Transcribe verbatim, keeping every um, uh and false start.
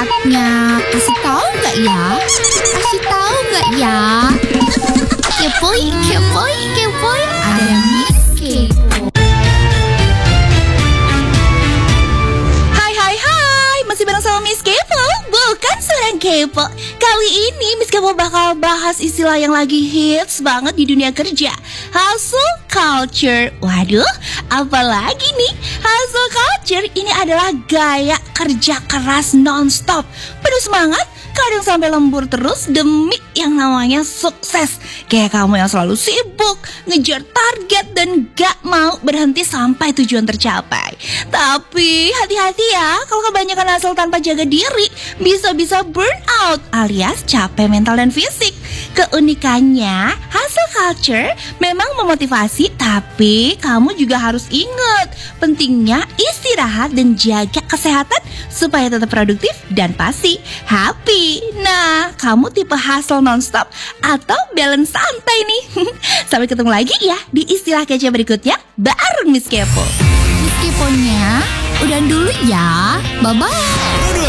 saatnya kasih tahu nggak ya? Kasih tahu nggak ya? Kepoin, kepoin, kepoin. Ada Miss Kepo. Hai hai hai, masih bareng sama Miss Kepo, bukan seorang kepo. Kali ini Miss Kepo bakal bahas istilah yang lagi hits banget di dunia kerja, hustle culture. Waduh, apalagi nih? Hustle culture ini adalah gaya kerja keras non-stop, penuh semangat, kadang sampai lembur terus demi yang namanya sukses. Kayak kamu yang selalu sibuk, ngejar target dan gak mau berhenti sampai tujuan tercapai. Tapi hati-hati ya, kalau kebanyakan hasil tanpa jaga diri, bisa-bisa burn out alias capek mental dan fisik. Keunikannya, hustle culture memang memotivasi, tapi kamu juga harus ingat pentingnya istirahat dan jaga kesehatan supaya tetap produktif dan pasti happy. Nah, kamu tipe hustle nonstop atau balance santai nih? Sampai ketemu lagi ya di istilah kece berikutnya bareng Miss Kepo. Miss Keponya udah dulu ya. Bye-bye.